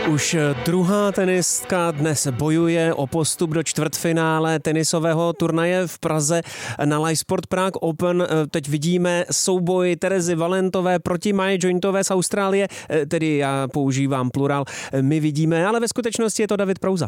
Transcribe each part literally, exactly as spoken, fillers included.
Už druhá tenistka dnes bojuje o postup do čtvrtfinále tenisového turnaje v Praze na Live Sport Prague Open. Teď vidíme souboj Terezy Valentové proti Maje Jointové z Austrálie, tedy já používám plurál, my vidíme, ale ve skutečnosti je to David Prouza.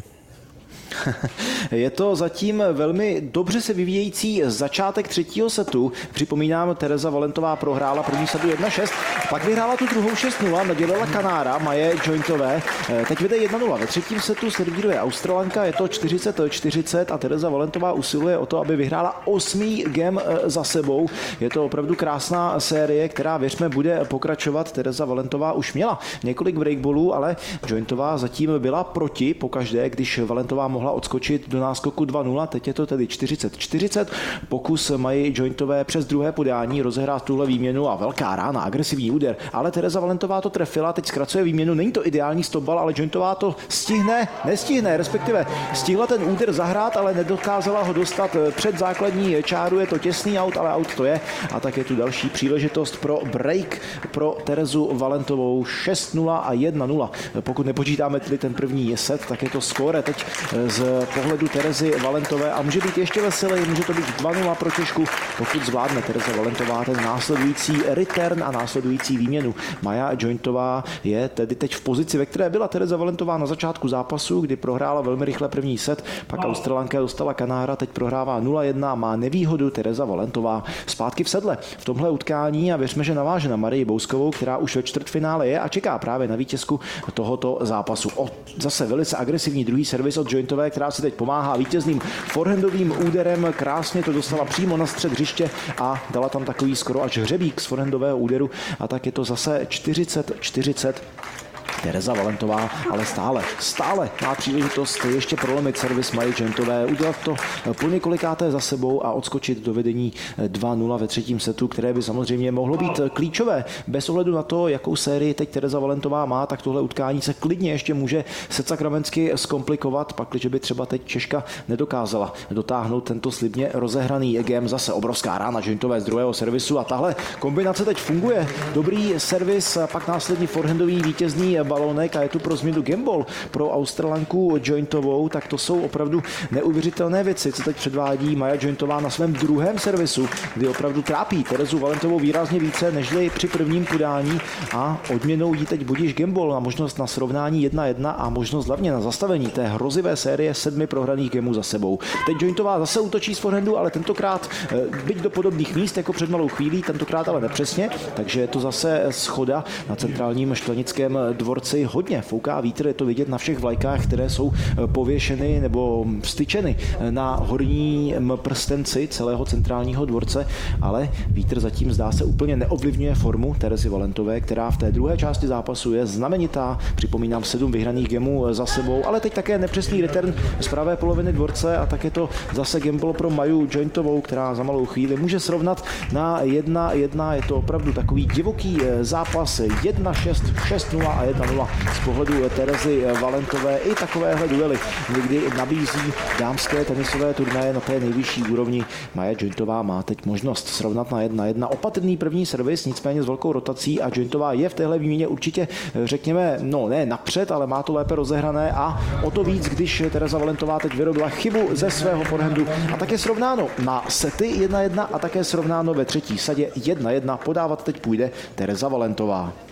Je to zatím velmi dobře se vyvíjející začátek třetího setu. Připomínám, Tereza Valentová prohrála první setu jedna šest, pak vyhrála tu druhou šest nula, nadělila Kanára Maje Jointové. Teď vede jedna nula. Ve třetím setu servíruje Australanka, je to čtyřicet čtyřicet a Tereza Valentová usiluje o to, aby vyhrála osmý game za sebou. Je to opravdu krásná série, která, věřme, bude pokračovat. Tereza Valentová už měla několik breakballů, ale Jointová zatím byla proti pokaždé, když Valentová mohla odskočit do náskoku dva nula, teď je to tedy čtyřicet čtyřicet. Pokus Maji Jointové přes druhé podání rozehrát tuhle výměnu a velká rána, agresivní úder, ale Tereza Valentová to trefila, teď zkracuje výměnu, není to ideální stopbal, ale Jointová to stihne, nestihne, respektive stihla ten úder zahrát, ale nedokázala ho dostat před základní čáru, je to těsný aut, ale aut to je a tak je tu další příležitost pro break pro Terezu Valentovou šest nula a jedna nula. Pokud nepočítáme tedy ten první set, tak je to skóre teď z pohledu Terezy Valentové a může být ještě veselý, může to být dva nula pro Češku, pokud zvládne Tereza Valentová ten následující return a následující výměnu. Maja Jointová je tedy teď v pozici, ve které byla Tereza Valentová na začátku zápasu, kdy prohrála velmi rychle první set, pak Australanka dostala Kanára, teď prohrává nula jedna a má nevýhodu Tereza Valentová zpátky v sedle v tomhle utkání a věřme, že naváže na Marii Bouskovou, která už ve čtvrtfinále je a čeká právě na vítězku tohoto zápasu. O, zase velice agresivní druhý servis od Jointové, která si teď pomáhá vítězným forehandovým úderem, krásně to dostala přímo na střed hřiště a dala tam takový skoro až hřebík z forehandového úderu a tak je to zase čtyřicet čtyřicet. Tereza Valentová, ale stále, stále má příležitost ještě prolomit servis Maji Jointové, udělat to po několikáté za sebou a odskočit do vedení dva nula ve třetím setu, které by samozřejmě mohlo být klíčové. Bez ohledu na to, jakou sérii teď Tereza Valentová má, tak tohle utkání se klidně ještě může set sakramensky zkomplikovat, pakliže by třeba teď Češka nedokázala dotáhnout tento slibně rozehraný game. Zase obrovská rána Jointové z druhého servisu a tahle kombinace teď funguje. Dobrý servis, pak následně forehandový vítězný balónek a je tu pro změnu gambol pro Australanku Jointovou, tak to jsou opravdu neuvěřitelné věci, co teď předvádí Maja Jointová na svém druhém servisu, kdy opravdu trápí Terezu Valentovou výrazně více nežli při prvním podání a odměnou jí teď budíš gambol na možnost na srovnání jedna jedna a možnost hlavně na zastavení té hrozivé série sedmi prohraných gamů za sebou. Teď Jointová zase útočí z forehandu, ale tentokrát byť do podobných míst jako před malou chvílí, tentokrát ale nepřesně, takže je to zase schoda na centrálním štvanickém dvorci. Hodně fouká vítr, je to vidět na všech vlajkách, které jsou pověšeny nebo styčeny na horním prstenci celého centrálního dvorce, ale vítr zatím zdá se úplně neovlivňuje formu Terezy Valentové, která v té druhé části zápasu je znamenitá. Připomínám sedm vyhraných gemů za sebou, ale teď také nepřesný return z pravé poloviny dvorce a také to zase gamble pro Maju Jointovou, která za malou chvíli může srovnat na jedna jedna. Je to opravdu takový divoký zápas jedna šest, šest nula a jedna nula. Z pohledu Terezy Valentové i takovéhle duely někdy nabízí dámské tenisové turnaje na té nejvyšší úrovni. Maja Jointová má teď možnost srovnat na jedna jedna. Opatrný první servis, nicméně s velkou rotací a Jointová je v téhle výměně určitě, řekněme, no ne napřed, ale má to lépe rozehrané a o to víc, když Tereza Valentová teď vyrobila chybu ze svého forehandu a také srovnáno na sety jedna jedna a také srovnáno ve třetí sadě jedna jedna. Podávat teď půjde Tereza Valentová.